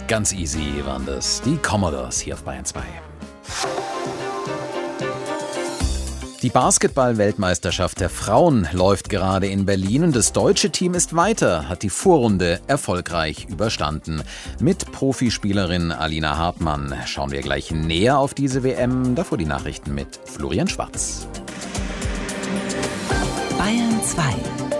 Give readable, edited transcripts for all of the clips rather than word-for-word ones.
Ganz easy waren das. Die Commodores hier auf Bayern 2. Die Basketball-Weltmeisterschaft der Frauen läuft gerade in Berlin und das deutsche Team ist weiter, hat die Vorrunde erfolgreich überstanden. Mit Profispielerin Alina Hartmann schauen wir gleich näher auf diese WM. Davor die Nachrichten mit Florian Schwarz. Bayern 2.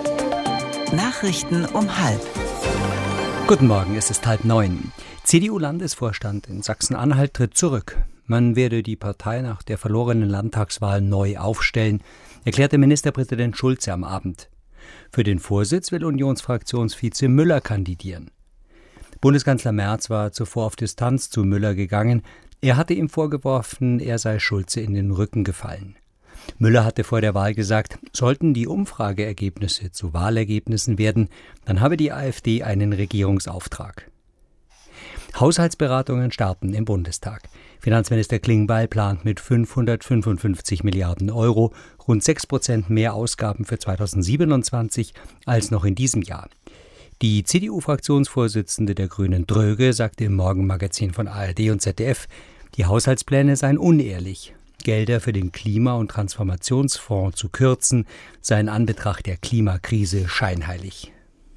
Nachrichten um 8:30. Guten Morgen, es ist 8:30. CDU-Landesvorstand in Sachsen-Anhalt tritt zurück. Man werde die Partei nach der verlorenen Landtagswahl neu aufstellen, erklärte Ministerpräsident Schulze am Abend. Für den Vorsitz will Unionsfraktionsvize Müller kandidieren. Bundeskanzler Merz war zuvor auf Distanz zu Müller gegangen. Er hatte ihm vorgeworfen, er sei Schulze in den Rücken gefallen. Müller hatte vor der Wahl gesagt, sollten die Umfrageergebnisse zu Wahlergebnissen werden, dann habe die AfD einen Regierungsauftrag. Haushaltsberatungen starten im Bundestag. Finanzminister Klingbeil plant mit 555 Milliarden Euro rund 6% mehr Ausgaben für 2027 als noch in diesem Jahr. Die CDU-Fraktionsvorsitzende der Grünen Dröge sagte im Morgenmagazin von ARD und ZDF, die Haushaltspläne seien unehrlich. Gelder für den Klima- und Transformationsfonds zu kürzen, sei in Anbetracht der Klimakrise scheinheilig.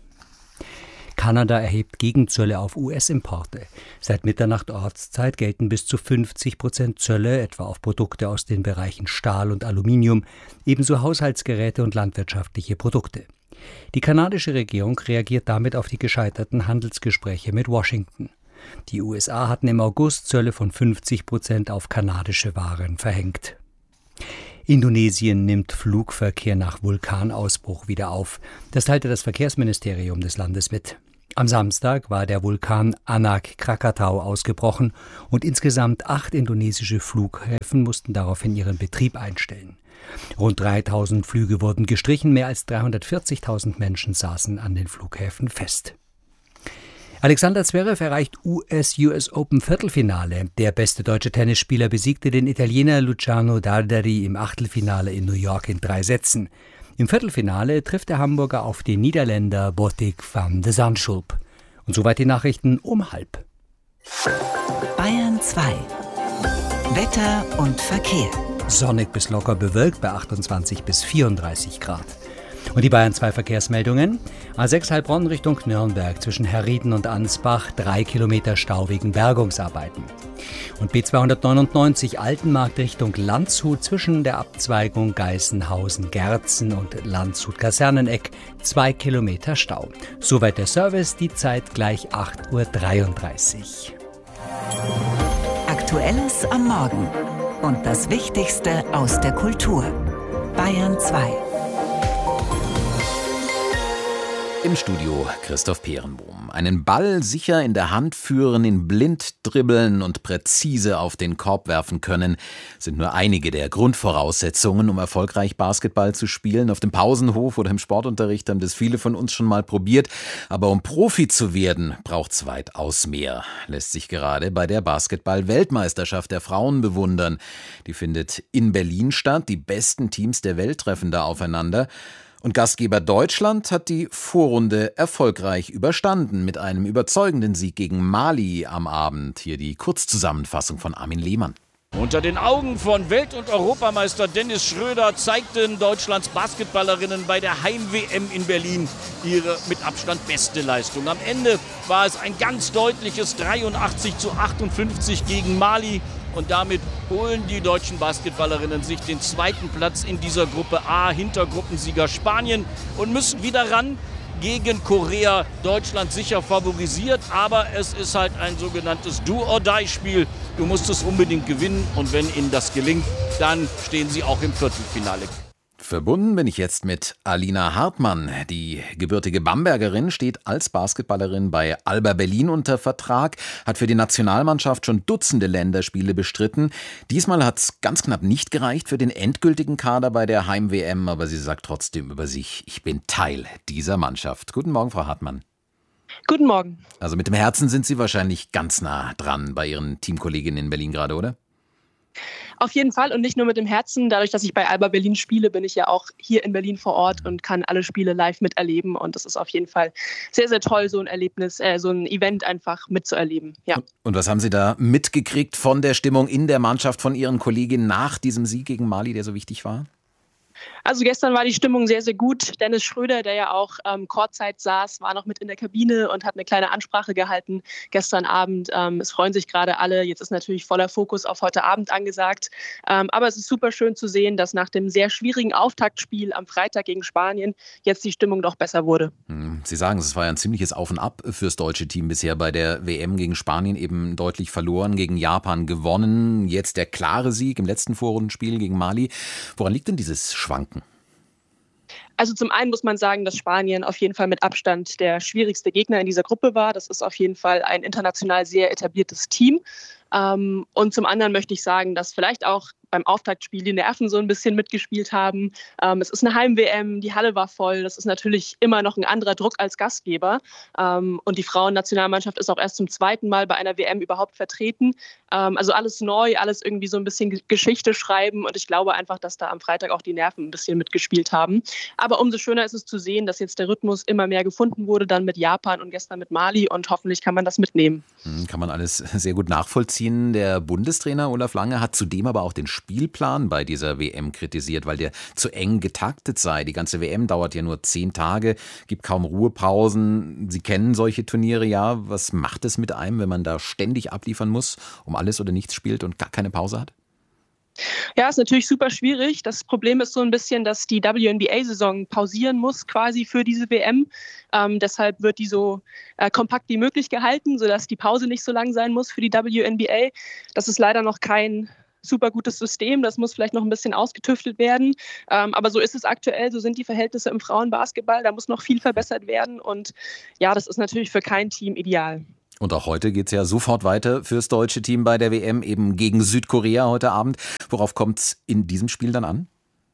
Kanada erhebt Gegenzölle auf US-Importe. Seit Mitternacht Ortszeit gelten bis zu 50% Zölle, etwa auf Produkte aus den Bereichen Stahl und Aluminium, ebenso Haushaltsgeräte und landwirtschaftliche Produkte. Die kanadische Regierung reagiert damit auf die gescheiterten Handelsgespräche mit Washington. Die USA hatten im August Zölle von 50% auf kanadische Waren verhängt. Indonesien nimmt Flugverkehr nach Vulkanausbruch wieder auf. Das teilte das Verkehrsministerium des Landes mit. Am Samstag war der Vulkan Anak Krakatau ausgebrochen und insgesamt 8 indonesische Flughäfen mussten daraufhin ihren Betrieb einstellen. Rund 3000 Flüge wurden gestrichen, mehr als 340.000 Menschen saßen an den Flughäfen fest. Alexander Zverev erreicht US Open Viertelfinale. Der beste deutsche Tennisspieler besiegte den Italiener Luciano Darderi im Achtelfinale in New York in 3 Sätzen. Im Viertelfinale trifft der Hamburger auf den Niederländer Botic van de Zandschulp. Und soweit die Nachrichten um 8:30. Bayern 2. Wetter und Verkehr. Sonnig bis locker bewölkt bei 28 bis 34 Grad. Und die Bayern 2 Verkehrsmeldungen. A6 Heilbronn Richtung Nürnberg zwischen Herrieden und Ansbach 3 Kilometer Stau wegen Bergungsarbeiten. Und B299 Altenmarkt Richtung Landshut zwischen der Abzweigung Geißenhausen-Gerzen und Landshut-Kaserneneck 2 Kilometer Stau. Soweit der Service, die Zeit gleich 8:33 Uhr. Aktuelles am Morgen und das Wichtigste aus der Kultur. Bayern 2. Im Studio Christoph Peerenbohm. Einen Ball sicher in der Hand führen, ihn blind dribbeln und präzise auf den Korb werfen können, sind nur einige der Grundvoraussetzungen, um erfolgreich Basketball zu spielen. Auf dem Pausenhof oder im Sportunterricht haben das viele von uns schon mal probiert. Aber um Profi zu werden, braucht's weitaus mehr. Lässt sich gerade bei der Basketball-Weltmeisterschaft der Frauen bewundern. Die findet in Berlin statt. Die besten Teams der Welt treffen da aufeinander. Und Gastgeber Deutschland hat die Vorrunde erfolgreich überstanden mit einem überzeugenden Sieg gegen Mali am Abend. Hier die Kurzzusammenfassung von Armin Lehmann. Unter den Augen von Welt- und Europameister Dennis Schröder zeigten Deutschlands Basketballerinnen bei der Heim-WM in Berlin ihre mit Abstand beste Leistung. Am Ende war es ein ganz deutliches 83:58 gegen Mali. Und damit holen die deutschen Basketballerinnen sich den 2. Platz in dieser Gruppe A hinter Gruppensieger Spanien und müssen wieder ran gegen Korea. Deutschland sicher favorisiert, aber es ist halt ein sogenanntes Do-or-Die-Spiel. Du musst es unbedingt gewinnen und wenn ihnen das gelingt, dann stehen sie auch im Viertelfinale. Verbunden bin ich jetzt mit Alina Hartmann. Die gebürtige Bambergerin steht als Basketballerin bei Alba Berlin unter Vertrag, hat für die Nationalmannschaft schon Dutzende Länderspiele bestritten. Diesmal hat es ganz knapp nicht gereicht für den endgültigen Kader bei der Heim-WM, aber sie sagt trotzdem über sich, ich bin Teil dieser Mannschaft. Guten Morgen, Frau Hartmann. Guten Morgen. Also mit dem Herzen sind Sie wahrscheinlich ganz nah dran bei Ihren Teamkolleginnen in Berlin gerade, oder? Auf jeden Fall und nicht nur mit dem Herzen. Dadurch, dass ich bei Alba Berlin spiele, bin ich ja auch hier in Berlin vor Ort und kann alle Spiele live miterleben. Und das ist auf jeden Fall sehr, sehr toll, so ein Erlebnis, so ein Event einfach mitzuerleben. Ja. Und was haben Sie da mitgekriegt von der Stimmung in der Mannschaft, von Ihren Kolleginnen nach diesem Sieg gegen Mali, der so wichtig war? Also gestern war die Stimmung sehr, sehr gut. Dennis Schröder, der ja auch Courtside saß, war noch mit in der Kabine und hat eine kleine Ansprache gehalten gestern Abend. Es freuen sich gerade alle. Jetzt ist natürlich voller Fokus auf heute Abend angesagt. Aber es ist super schön zu sehen, dass nach dem sehr schwierigen Auftaktspiel am Freitag gegen Spanien jetzt die Stimmung doch besser wurde. Sie sagen, es war ja ein ziemliches Auf und Ab fürs deutsche Team bisher bei der WM gegen Spanien eben deutlich verloren, gegen Japan gewonnen. Jetzt der klare Sieg im letzten Vorrundenspiel gegen Mali. Woran liegt denn dieses Schwanken? Also zum einen muss man sagen, dass Spanien auf jeden Fall mit Abstand der schwierigste Gegner in dieser Gruppe war. Das ist auf jeden Fall ein international sehr etabliertes Team. Und zum anderen möchte ich sagen, dass vielleicht auch beim Auftaktspiel die Nerven so ein bisschen mitgespielt haben. Es ist eine Heim-WM, die Halle war voll. Das ist natürlich immer noch ein anderer Druck als Gastgeber. Und die Frauennationalmannschaft ist auch erst zum zweiten Mal bei einer WM überhaupt vertreten. Also alles neu, alles irgendwie so ein bisschen Geschichte schreiben. Und ich glaube einfach, dass da am Freitag auch die Nerven ein bisschen mitgespielt haben. Aber umso schöner ist es zu sehen, dass jetzt der Rhythmus immer mehr gefunden wurde, dann mit Japan und gestern mit Mali. Und hoffentlich kann man das mitnehmen. Kann man alles sehr gut nachvollziehen. Der Bundestrainer Olaf Lange hat zudem aber auch den Spielplan bei dieser WM kritisiert, weil der zu eng getaktet sei. Die ganze WM dauert ja nur 10 Tage, gibt kaum Ruhepausen. Sie kennen solche Turniere ja. Was macht es mit einem, wenn man da ständig abliefern muss, um alles oder nichts spielt und gar keine Pause hat? Ja, ist natürlich super schwierig. Das Problem ist so ein bisschen, dass die WNBA-Saison pausieren muss quasi für diese WM. Deshalb wird die so kompakt wie möglich gehalten, sodass die Pause nicht so lang sein muss für die WNBA. Das ist leider noch kein super gutes System. Das muss vielleicht noch ein bisschen ausgetüftelt werden. Aber so ist es aktuell. So sind die Verhältnisse im Frauenbasketball. Da muss noch viel verbessert werden. Und ja, das ist natürlich für kein Team ideal. Und auch heute geht es ja sofort weiter fürs deutsche Team bei der WM, eben gegen Südkorea heute Abend. Worauf kommt es in diesem Spiel dann an?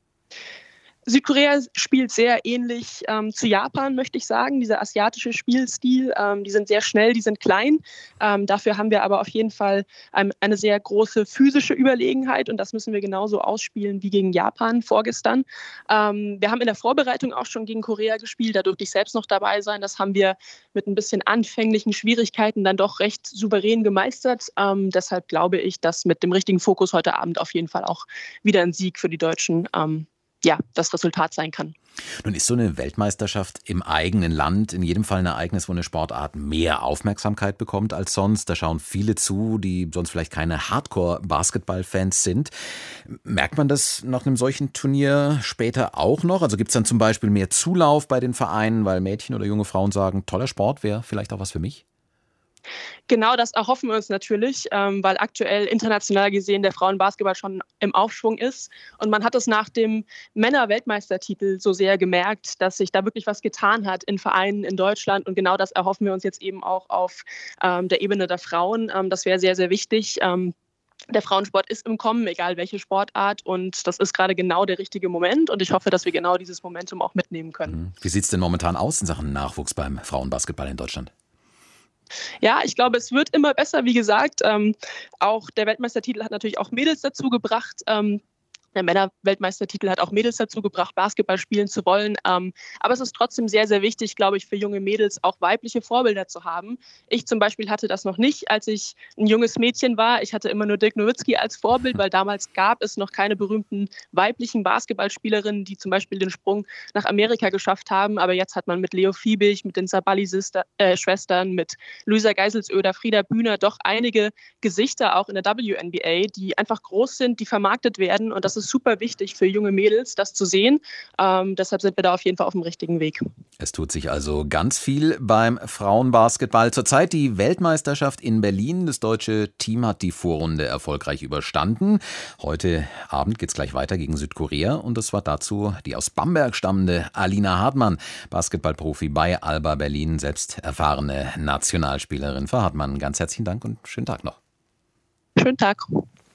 Südkorea spielt sehr ähnlich zu Japan, möchte ich sagen. Dieser asiatische Spielstil, die sind sehr schnell, die sind klein. Dafür haben wir aber auf jeden Fall eine sehr große physische Überlegenheit und das müssen wir genauso ausspielen wie gegen Japan vorgestern. Wir haben in der Vorbereitung auch schon gegen Korea gespielt, da durfte ich selbst noch dabei sein. Das haben wir mit ein bisschen anfänglichen Schwierigkeiten dann doch recht souverän gemeistert. Deshalb glaube ich, dass mit dem richtigen Fokus heute Abend auf jeden Fall auch wieder ein Sieg für die Deutschen das Resultat sein kann. Nun ist so eine Weltmeisterschaft im eigenen Land in jedem Fall ein Ereignis, wo eine Sportart mehr Aufmerksamkeit bekommt als sonst. Da schauen viele zu, die sonst vielleicht keine Hardcore-Basketball-Fans sind. Merkt man das nach einem solchen Turnier später auch noch? Also gibt es dann zum Beispiel mehr Zulauf bei den Vereinen, weil Mädchen oder junge Frauen sagen, toller Sport, wäre vielleicht auch was für mich? Genau das erhoffen wir uns natürlich, weil aktuell international gesehen der Frauenbasketball schon im Aufschwung ist. Und man hat es nach dem Männer-Weltmeistertitel so sehr gemerkt, dass sich da wirklich was getan hat in Vereinen in Deutschland. Und genau das erhoffen wir uns jetzt eben auch auf der Ebene der Frauen. Das wäre sehr, sehr wichtig. Der Frauensport ist im Kommen, egal welche Sportart. Und das ist gerade genau der richtige Moment. Und ich hoffe, dass wir genau dieses Momentum auch mitnehmen können. Wie sieht es denn momentan aus in Sachen Nachwuchs beim Frauenbasketball in Deutschland? Ja, ich glaube, es wird immer besser. Wie gesagt, auch der Weltmeistertitel hat natürlich auch Mädels dazu gebracht. Der Männer-Weltmeistertitel hat auch Mädels dazu gebracht, Basketball spielen zu wollen. Aber es ist trotzdem sehr, sehr wichtig, glaube ich, für junge Mädels auch weibliche Vorbilder zu haben. Ich zum Beispiel hatte das noch nicht, als ich ein junges Mädchen war. Ich hatte immer nur Dirk Nowitzki als Vorbild, weil damals gab es noch keine berühmten weiblichen Basketballspielerinnen, die zum Beispiel den Sprung nach Amerika geschafft haben. Aber jetzt hat man mit Leo Fiebig, mit den Sabali-Schwestern, mit Luisa Geiselsöder, Frieda Bühner doch einige Gesichter auch in der WNBA, die einfach groß sind, die vermarktet werden. Und das ist super wichtig für junge Mädels, das zu sehen. Deshalb sind wir da auf jeden Fall auf dem richtigen Weg. Es tut sich also ganz viel beim Frauenbasketball. Zurzeit die Weltmeisterschaft in Berlin. Das deutsche Team hat die Vorrunde erfolgreich überstanden. Heute Abend geht es gleich weiter gegen Südkorea. Und das war dazu die aus Bamberg stammende Alina Hartmann, Basketballprofi bei Alba Berlin, selbst erfahrene Nationalspielerin. Frau Hartmann, ganz herzlichen Dank und schönen Tag noch. Schönen Tag.